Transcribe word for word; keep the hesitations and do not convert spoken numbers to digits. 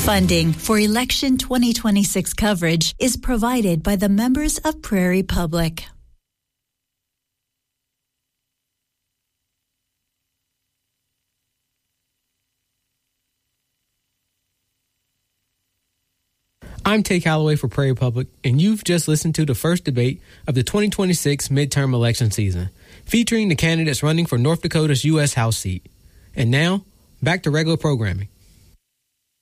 Funding for election twenty twenty-six coverage is provided by the members of Prairie Public. I'm Tay Calloway for Prairie Public, and you've just listened to the first debate of the twenty twenty-six midterm election season, featuring the candidates running for North Dakota's U S House seat. And now, back to regular programming.